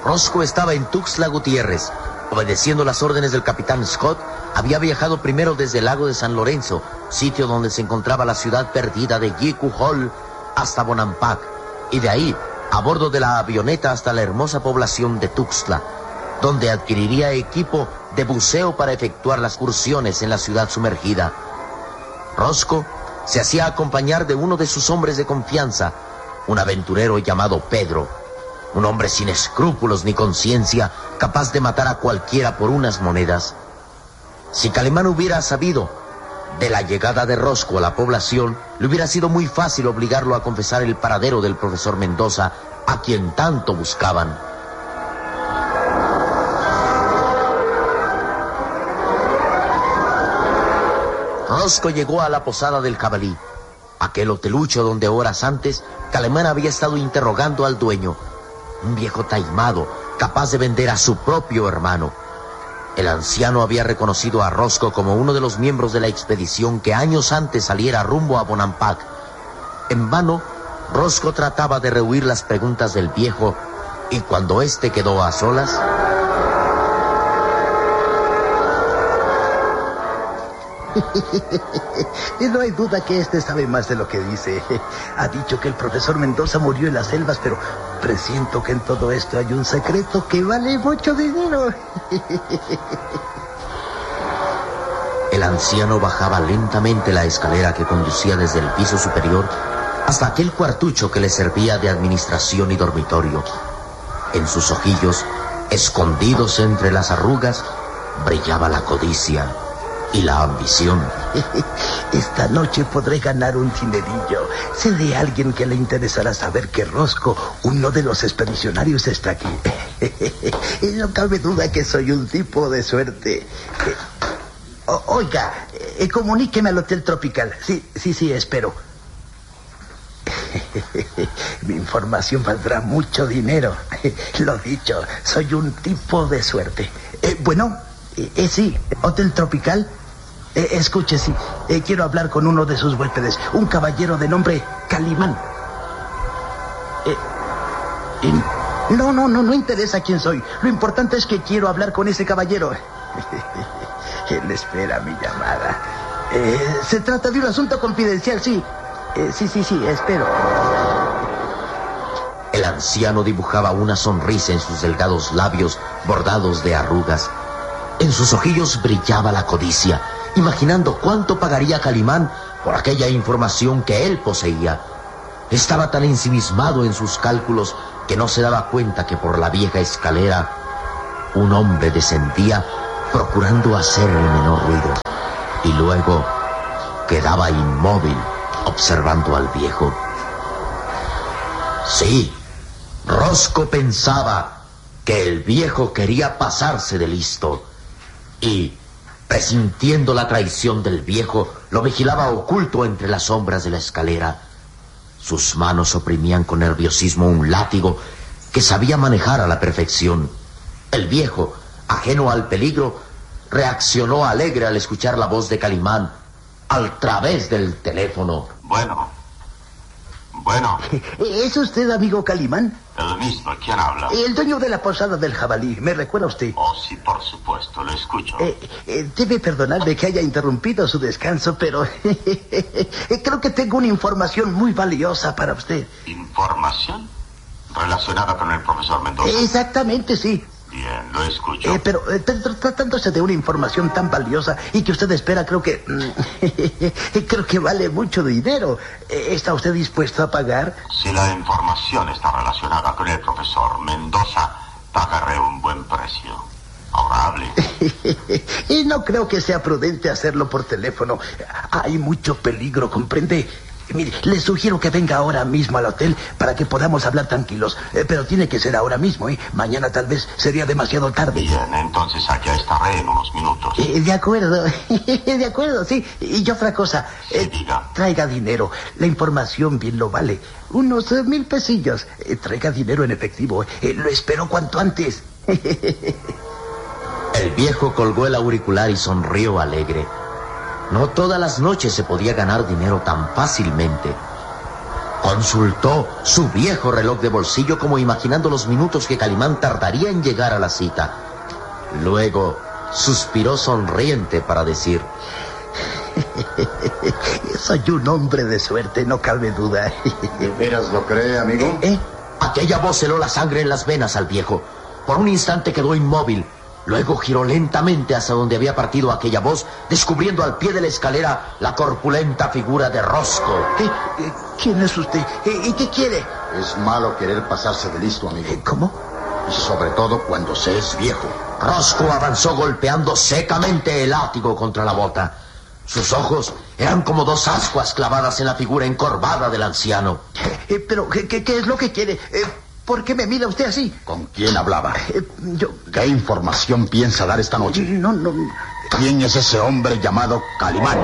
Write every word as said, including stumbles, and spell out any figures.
Rosco estaba en Tuxtla Gutiérrez. Obedeciendo las órdenes del capitán Scott, había viajado primero desde el lago de San Lorenzo, sitio donde se encontraba la ciudad perdida de Yicuhol, hasta Bonampak, y de ahí, a bordo de la avioneta hasta la hermosa población de Tuxtla, donde adquiriría equipo de buceo para efectuar las excursiones en la ciudad sumergida. Rosco se hacía acompañar de uno de sus hombres de confianza, un aventurero llamado Pedro, un hombre sin escrúpulos ni conciencia, capaz de matar a cualquiera por unas monedas. Si Calimán hubiera sabido de la llegada de Rosco a la población, le hubiera sido muy fácil obligarlo a confesar el paradero del profesor Mendoza, a quien tanto buscaban. Rosco llegó a la posada del Jabalí, aquel hotelucho donde horas antes Calimán había estado interrogando al dueño, un viejo taimado, capaz de vender a su propio hermano. El anciano había reconocido a Rosco como uno de los miembros de la expedición que años antes saliera rumbo a Bonampak. En vano, Rosco trataba de rehuir las preguntas del viejo, y cuando éste quedó a solas... No hay duda que este sabe más de lo que dice. Ha dicho que el profesor Mendoza murió en las selvas, pero presiento que en todo esto hay un secreto que vale mucho dinero. El anciano bajaba lentamente la escalera que conducía desde el piso superior hasta aquel cuartucho que le servía de administración y dormitorio. En sus ojillos, escondidos entre las arrugas, brillaba la codicia y la ambición. Esta noche podré ganar un dinerillo. Sé de alguien que le interesará saber que Rosco, uno de los expedicionarios, está aquí. No cabe duda que soy un tipo de suerte. O, oiga, eh, comuníqueme al Hotel Tropical. Sí, sí, sí, espero. Mi información valdrá mucho dinero. Lo dicho, soy un tipo de suerte. Eh, bueno, eh, sí, Hotel Tropical. Eh, escuche, sí, eh, quiero hablar con uno de sus huéspedes, un caballero de nombre Calimán. Eh, eh, no, no, no, no interesa quién soy. Lo importante es que quiero hablar con ese caballero. Él espera mi llamada. Eh, se trata de un asunto confidencial, sí. Eh, sí, sí, sí, espero. El anciano dibujaba una sonrisa en sus delgados labios bordados de arrugas. En sus ojillos brillaba la codicia, imaginando cuánto pagaría Calimán por aquella información que él poseía. Estaba tan ensimismado en sus cálculos que no se daba cuenta que por la vieja escalera un hombre descendía procurando hacer el menor ruido, y luego quedaba inmóvil observando al viejo. Sí, Rosco pensaba que el viejo quería pasarse de listo, y, presintiendo la traición del viejo, lo vigilaba oculto entre las sombras de la escalera. Sus manos oprimían con nerviosismo un látigo que sabía manejar a la perfección. El viejo, ajeno al peligro, reaccionó alegre al escuchar la voz de Calimán al través del teléfono. Bueno, bueno. ¿Es usted amigo Calimán? El mismo, ¿quién habla? El dueño de la posada del Jabalí, ¿me recuerda usted? Oh, sí, por supuesto, lo escucho. Eh, eh, debe perdonarme que haya interrumpido su descanso, pero creo que tengo una información muy valiosa para usted. ¿Información? ¿Relacionada con el profesor Mendoza? Exactamente, sí. Bien, lo escucho. Eh, pero eh, tratándose de una información tan valiosa y que usted espera, creo que... creo que vale mucho dinero. Eh, ¿Está usted dispuesto a pagar? Si la información está relacionada con el profesor Mendoza, pagaré un buen precio. Ahora hable. Y no creo que sea prudente hacerlo por teléfono. Hay mucho peligro, ¿comprende? Mire, le sugiero que venga ahora mismo al hotel para que podamos hablar tranquilos. Eh, pero tiene que ser ahora mismo, ¿eh? Mañana tal vez sería demasiado tarde. Bien, entonces allá estaré en unos minutos. Eh, de acuerdo, de acuerdo, sí. Y otra cosa. Sí, eh, diga. Traiga dinero. La información bien lo vale. Unos eh, mil pesillos. Eh, traiga dinero en efectivo. Eh, lo espero cuanto antes. El viejo colgó el auricular y sonrió alegre. No todas las noches se podía ganar dinero tan fácilmente. Consultó su viejo reloj de bolsillo como imaginando los minutos que Calimán tardaría en llegar a la cita. Luego suspiró sonriente para decir: soy un hombre de suerte, no cabe duda. ¿De veras lo cree, amigo? ¿Eh? Aquella voz heló la sangre en las venas al viejo. Por un instante quedó inmóvil. Luego giró lentamente hacia donde había partido aquella voz, descubriendo al pie de la escalera la corpulenta figura de Roscoe. ¿Qué? ¿Quién es usted? ¿Y qué quiere? Es malo querer pasarse de listo, amigo. ¿Cómo? Y sobre todo cuando se es viejo. Roscoe avanzó golpeando secamente el látigo contra la bota. Sus ojos eran como dos ascuas clavadas en la figura encorvada del anciano. Eh, ¿Pero qué, qué, qué es lo que quiere? Eh, ¿Por qué me mira usted así? ¿Con quién hablaba? Eh, yo... ¿Qué información piensa dar esta noche? No, no... ¿Quién es ese hombre llamado Calimán?